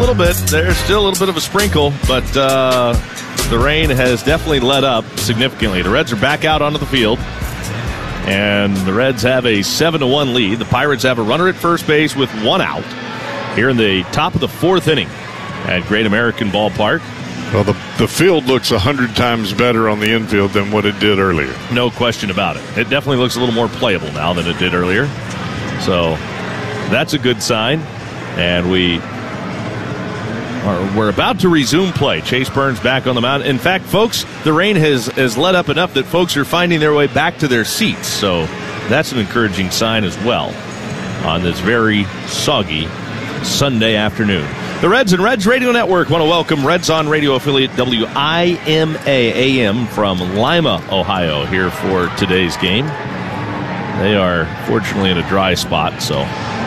little bit. There's still a little bit of a sprinkle, but the rain has definitely let up significantly. The Reds are back out onto the field, and the Reds have a 7-1 lead. The Pirates have a runner at first base with one out here in the top of the fourth inning at Great American Ballpark. Well, the field looks 100 times better on the infield than what it did earlier. No question about it. It definitely looks a little more playable now than it did earlier. So that's a good sign. And we're about to resume play. Chase Burns back on the mound. In fact, folks, the rain has let up enough that folks are finding their way back to their seats. So that's an encouraging sign as well on this very soggy Sunday afternoon. The Reds and Reds Radio Network want to welcome Reds on Radio affiliate WIMA AM from Lima, Ohio, here for today's game. They are fortunately in a dry spot, so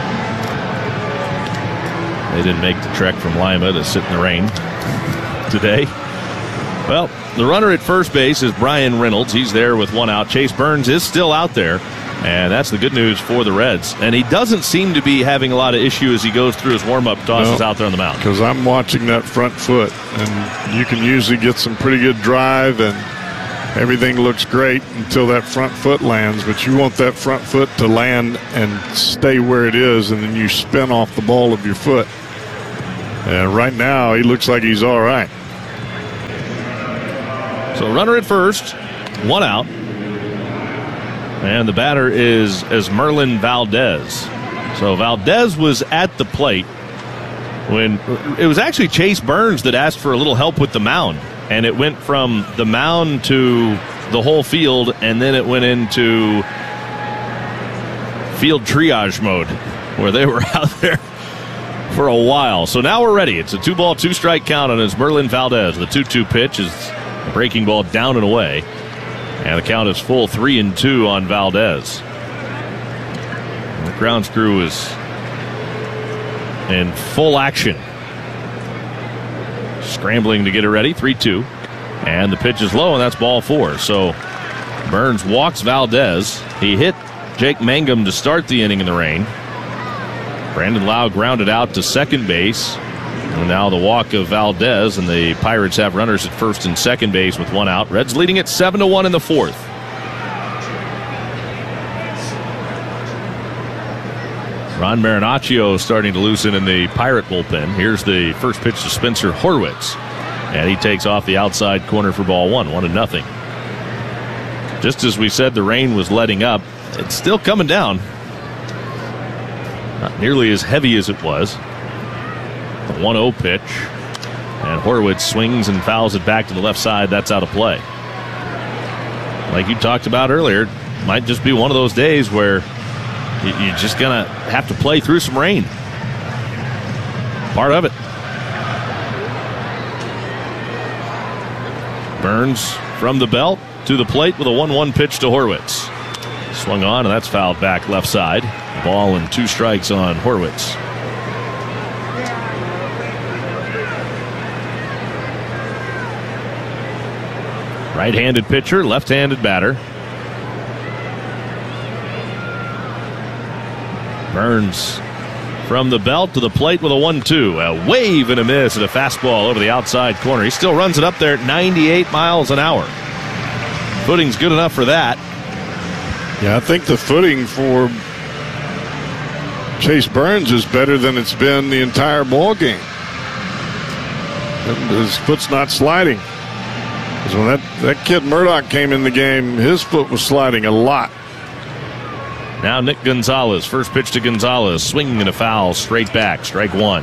they didn't make the trek from Lima to sit in the rain today. Well, the runner at first base is Brian Reynolds. He's there with one out. Chase Burns is still out there, and that's the good news for the Reds. And he doesn't seem to be having a lot of issue as he goes through his warm-up tosses out there on the mound. Because I'm watching that front foot, and you can usually get some pretty good drive, and everything looks great until that front foot lands. But you want that front foot to land and stay where it is, and then you spin off the ball of your foot. And right now, he looks like he's all right. So runner at first, one out. And the batter is Merlin Valdez. So Valdez was at the plate when it was actually Chase Burns that asked for a little help with the mound. And it went from the mound to the whole field, and then it went into field triage mode where they were out there for a while. So now we're ready. It's a 2-ball, 2-strike count on his Merlin Valdez. The 2-2 pitch is a breaking ball down and away. And the count is full 3-2 on Valdez. And the grounds crew is in full action, scrambling to get it ready. 3-2. And the pitch is low, and that's ball 4. So Burns walks Valdez. He hit Jake Mangum to start the inning in the rain. Brandon Lau grounded out to second base. And now the walk of Valdez, and the Pirates have runners at first and second base with one out. Reds leading it 7-1 in the fourth. Ron Marinaccio starting to loosen in the Pirate bullpen. Here's the first pitch to Spencer Horwitz. And he takes off the outside corner for ball 1-0. Just as we said, the rain was letting up. It's still coming down. Not nearly as heavy as it was. The 1-0 pitch. And Horwitz swings and fouls it back to the left side. That's out of play. Like you talked about earlier, it might just be one of those days where you're just going to have to play through some rain. Part of it. Burns from the belt to the plate with a 1-1 pitch to Horwitz. Swung on, and that's fouled back left side. Ball and 2 strikes on Horwitz. Right-handed pitcher, left-handed batter. Burns from the belt to the plate with a 1-2. A wave and a miss and a fastball over the outside corner. He still runs it up there at 98 miles an hour. Footing's good enough for that. Yeah, I think the footing for Chase Burns is better than it's been the entire ball game. His foot's not sliding. Because when that kid Murdoch came in the game, his foot was sliding a lot. Now Nick Gonzalez. First pitch to Gonzalez. Swinging and a foul. Straight back. Strike 1.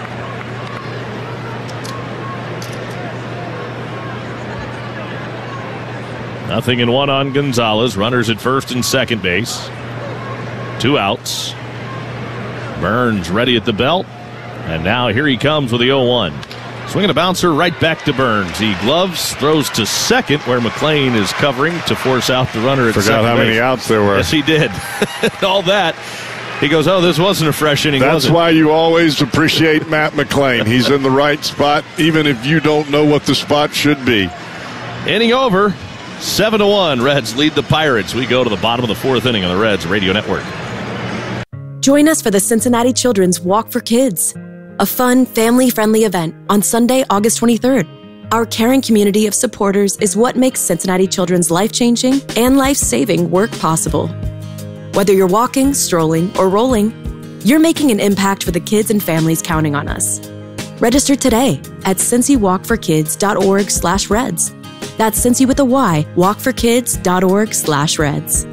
Nothing in 1 on Gonzalez. Runners at first and second base. 2 outs. Burns ready at the belt. And now here he comes with the 0-1. Swinging a bouncer right back to Burns. He gloves, throws to second where McLean is covering to force out the runner at second base. Forgot how many outs there were. Yes, he did. All that. He goes, oh, this wasn't a fresh inning, was it? That's why you always appreciate Matt McLean. He's in the right spot, even if you don't know what the spot should be. Inning over. 7-1. Reds lead the Pirates. We go to the bottom of the fourth inning on the Reds Radio Network. Join us for the Cincinnati Children's Walk for Kids. a fun, family-friendly event on Sunday, August 23rd. Our caring community of supporters is what makes Cincinnati Children's life-changing and life-saving work possible. Whether you're walking, strolling, or rolling, you're making an impact for the kids and families counting on us. Register today at cincywalkforkids.org/Reds. That's Cincy with a Y, walkforkids.org/Reds.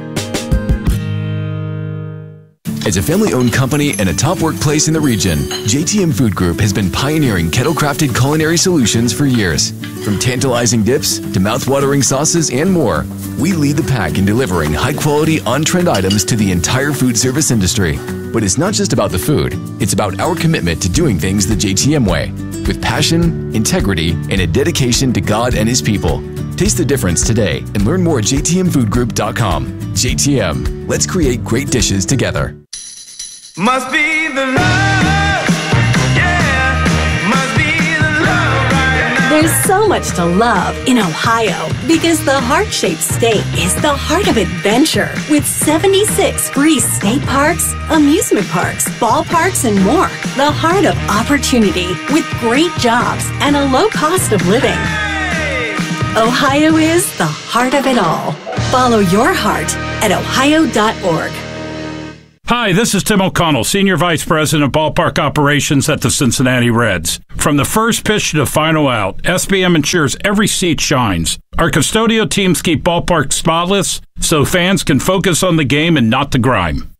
As a family-owned company and a top workplace in the region, JTM Food Group has been pioneering kettle-crafted culinary solutions for years. From tantalizing dips to mouth-watering sauces and more, we lead the pack in delivering high-quality, on-trend items to the entire food service industry. But it's not just about the food, it's about our commitment to doing things the JTM way, with passion, integrity, and a dedication to God and His people. Taste the difference today and learn more at jtmfoodgroup.com. JTM, let's create great dishes together. Must be the love, yeah, must be the love right now. There's so much to love in Ohio because the heart-shaped state is the heart of adventure with 76 free state parks, amusement parks, ballparks, and more. The heart of opportunity with great jobs and a low cost of living. Hey! Ohio is the heart of it all. Follow your heart at ohio.org. Hi, this is Tim O'Connell, Senior Vice President of Ballpark Operations at the Cincinnati Reds. From the first pitch to the final out, SBM ensures every seat shines. Our custodial teams keep ballparks spotless so fans can focus on the game and not the grime.